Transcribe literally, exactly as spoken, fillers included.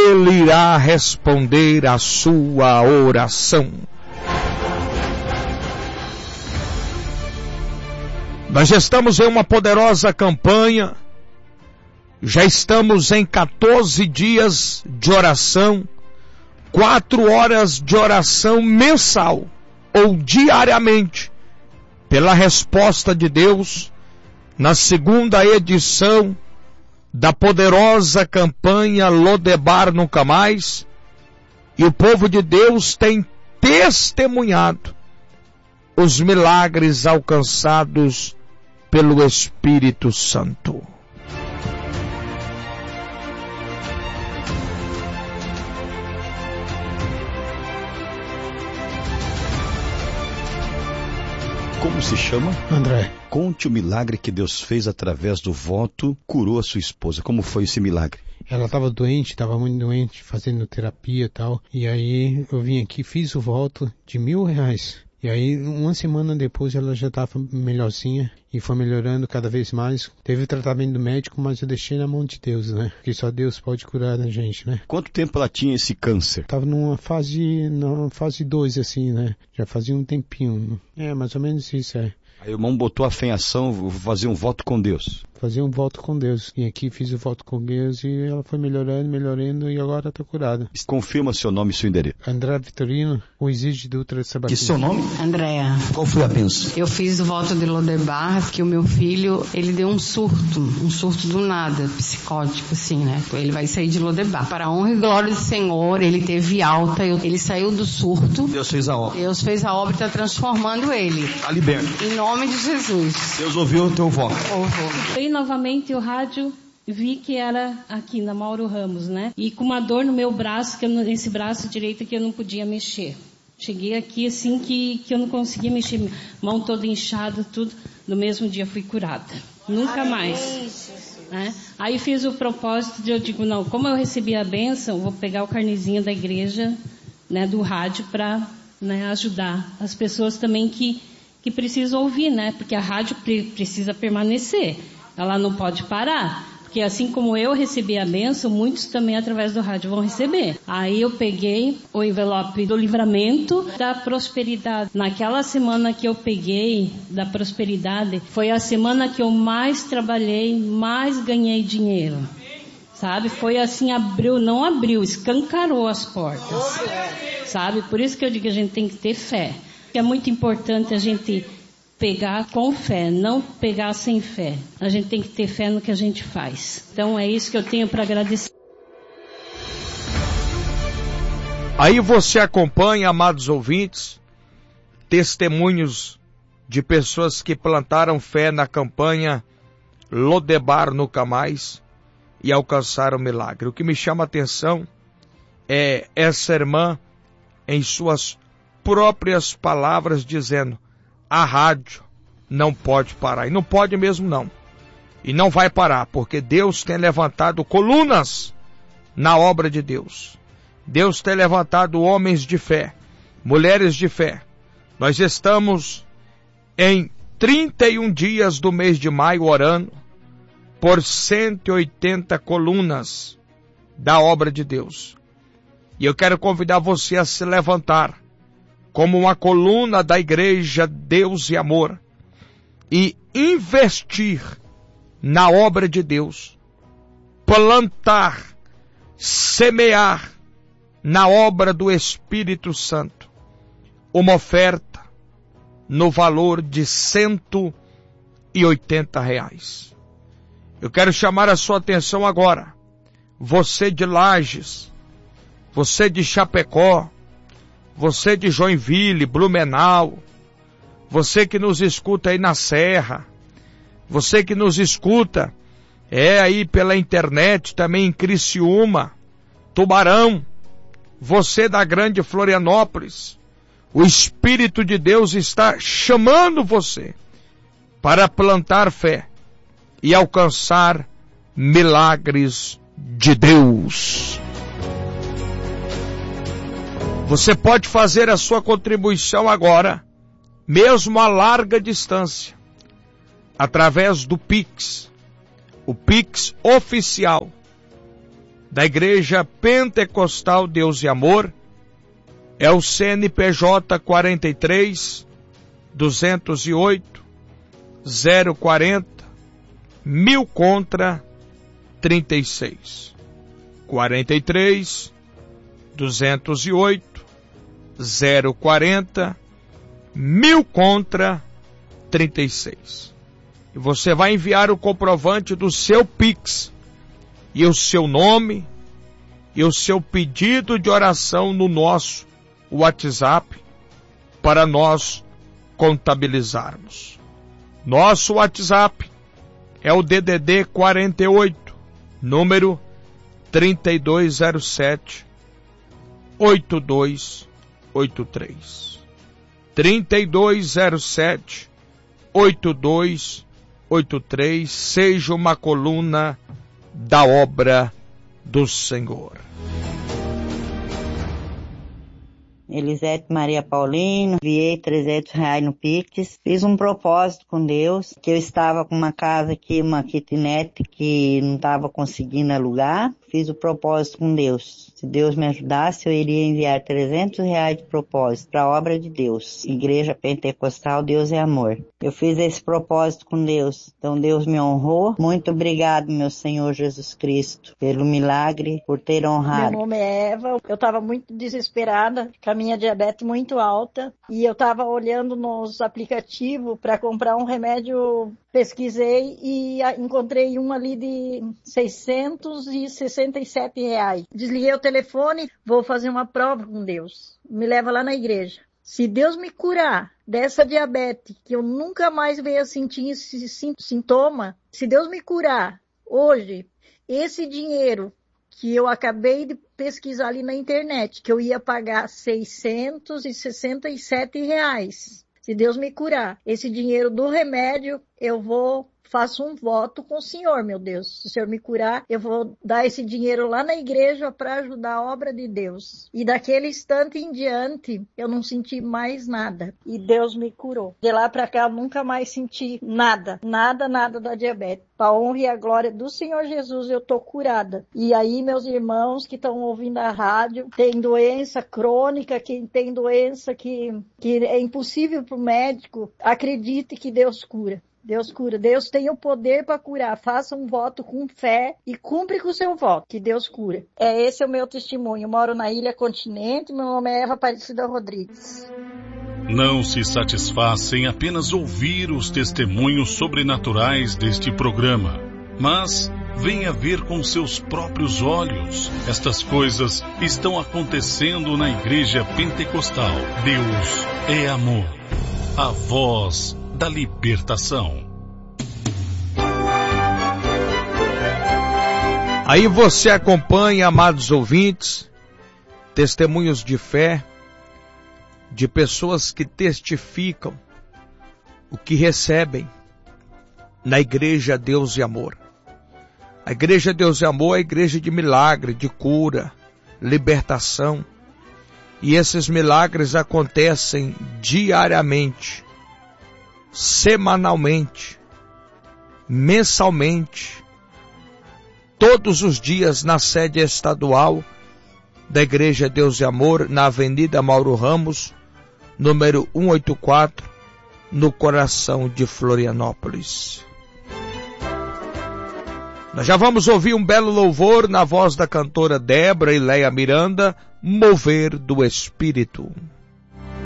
Ele irá responder a sua oração. Nós estamos em uma poderosa campanha, já estamos em quatorze dias de oração, quatro horas de oração mensal ou diariamente, pela resposta de Deus, na segunda edição da poderosa campanha Lodebar Nunca Mais, e o povo de Deus tem testemunhado os milagres alcançados pelo Espírito Santo. Como se chama? André. Conte o milagre que Deus fez através do voto, curou a sua esposa. Como foi esse milagre? Ela estava doente, estava muito doente, fazendo terapia e tal. E aí eu vim aqui, fiz o voto de mil reais. E aí, uma semana depois, ela já estava melhorzinha e foi melhorando cada vez mais. Teve o tratamento médico, mas eu deixei na mão de Deus, né? Porque só Deus pode curar a gente, né? Quanto tempo ela tinha esse câncer? Tava numa fase, numa fase dois, assim, né? Já fazia um tempinho. É, mais ou menos isso, é. Aí o irmão botou a fé em ação, vou fazer um voto com Deus. Fazer um voto com Deus. E aqui fiz o voto com Deus e ela foi melhorando, melhorando e agora está curada. Confirma seu nome e seu endereço. André Vitorino, o Exige Dutra Sabatini. Que seu nome? Andréa. Qual foi a bênção? Eu fiz o voto de Lodebar, que o meu filho, ele deu um surto, um surto do nada, psicótico assim, né? Ele vai sair de Lodebar. Para a honra e glória do Senhor, ele teve alta, ele saiu do surto. Deus fez a obra. Deus fez a obra e está transformando ele. Está liberto. Em nome de Jesus. Deus ouviu o teu voto. Ouviu. Novamente o rádio, vi que era aqui na Mauro Ramos, né? E com uma dor no meu braço, que eu, nesse braço direito que eu não podia mexer. Cheguei aqui assim que, que eu não conseguia mexer, mão toda inchada, tudo. No mesmo dia fui curada. Nunca mais. Né? Aí fiz o propósito de, eu digo, não, como eu recebi a bênção, vou pegar o carnezinho da igreja, né, do rádio para, né, ajudar as pessoas também que, que precisam ouvir, né? Porque a rádio pre- precisa permanecer. Ela não pode parar, porque assim como eu recebi a bênção, muitos também através do rádio vão receber. Aí eu peguei o envelope do livramento da prosperidade. Naquela semana que eu peguei da prosperidade, foi a semana que eu mais trabalhei, mais ganhei dinheiro. Sabe? Foi assim, abriu, não abriu, escancarou as portas. Sabe? Por isso que eu digo que a gente tem que ter fé. É muito importante a gente pegar com fé, não pegar sem fé. A gente tem que ter fé no que a gente faz. Então é isso que eu tenho para agradecer. Aí você acompanha, amados ouvintes, testemunhos de pessoas que plantaram fé na campanha Lodebar Nunca Mais e alcançaram o milagre. O que me chama a atenção é essa irmã, em suas próprias palavras, dizendo: a rádio não pode parar. E não pode mesmo não. E não vai parar, porque Deus tem levantado colunas na obra de Deus. Deus tem levantado homens de fé, mulheres de fé. Nós estamos em trinta e um dias do mês de maio orando por cento e oitenta colunas da obra de Deus. E eu quero convidar você a se levantar como uma coluna da igreja Deus e Amor e investir na obra de Deus, plantar, semear na obra do Espírito Santo uma oferta no valor de cento e oitenta reais. Eu quero chamar a sua atenção agora, você de Lages, você de Chapecó, você de Joinville, Blumenau, você que nos escuta aí na Serra, você que nos escuta é aí pela internet, também em Criciúma, Tubarão, você da grande Florianópolis, o Espírito de Deus está chamando você para plantar fé e alcançar milagres de Deus. Você pode fazer a sua contribuição agora, mesmo a larga distância, através do Pix, o Pix oficial, da Igreja Pentecostal Deus e Amor é o C N P J quarenta e três, duzentos e oito, zero quarenta, mil contra trinta e seis. quarenta e três, duzentos e oito, zero quarenta, mil contra trinta e seis. E você vai enviar o comprovante do seu Pix e o seu nome e o seu pedido de oração no nosso WhatsApp para nós contabilizarmos. Nosso WhatsApp é o D D D quarenta e oito, número trinta e dois zero sete, oito dois oito três. trinta e dois zero sete, oito dois oito três. Seja uma coluna da obra do Senhor. Elisete Maria Paulino, enviei trezentos reais no Pix, fiz um propósito com Deus, que eu estava com uma casa aqui, uma kitnet, que não estava conseguindo alugar, fiz o propósito com Deus. Se Deus me ajudasse, eu iria enviar trezentos reais de propósito para a obra de Deus. Igreja Pentecostal Deus é Amor. Eu fiz esse propósito com Deus, então Deus me honrou. Muito obrigado, meu Senhor Jesus Cristo, pelo milagre, por ter honrado. Meu nome é Eva, eu estava muito desesperada, com a minha diabetes muito alta, e eu estava olhando nos aplicativos para comprar um remédio. Pesquisei e encontrei um ali de seiscentos e sessenta e sete reais. Desliguei o telefone, vou fazer uma prova com Deus. Me leva lá na igreja. Se Deus me curar dessa diabetes, que eu nunca mais venha sentir esse sintoma, se Deus me curar hoje, esse dinheiro que eu acabei de pesquisar ali na internet, que eu ia pagar seiscentos e sessenta e sete reais. Se Deus me curar, esse dinheiro do remédio, eu vou, faço um voto com o Senhor, meu Deus. Se o Senhor me curar, eu vou dar esse dinheiro lá na igreja para ajudar a obra de Deus. E daquele instante em diante, eu não senti mais nada. E Deus me curou. De lá para cá, eu nunca mais senti nada, nada, nada da diabetes. Para a honra e a glória do Senhor Jesus, eu tô curada. E aí, meus irmãos que estão ouvindo a rádio, tem doença crônica, quem tem doença que, que é impossível para o médico, acredite que Deus cura. Deus cura. Deus tem o poder para curar. Faça um voto com fé e cumpre com o seu voto, que Deus cura. É esse é o meu testemunho. Eu moro na Ilha Continente, meu nome é Eva Aparecida Rodrigues. Não se satisfaça em apenas ouvir os testemunhos sobrenaturais deste programa, mas venha ver com seus próprios olhos. Estas coisas estão acontecendo na Igreja Pentecostal. Deus é amor. A voz da libertação. Aí você acompanha, amados ouvintes, testemunhos de fé, de pessoas que testificam o que recebem na Igreja Deus e Amor. A Igreja Deus e Amor é a igreja de milagre, de cura, libertação. E esses milagres acontecem diariamente, semanalmente, mensalmente, todos os dias na sede estadual da Igreja Deus e Amor, na Avenida Mauro Ramos, número cento e oitenta e quatro, no coração de Florianópolis. Nós já vamos ouvir um belo louvor na voz da cantora Débora e Leia Miranda, Mover do Espírito.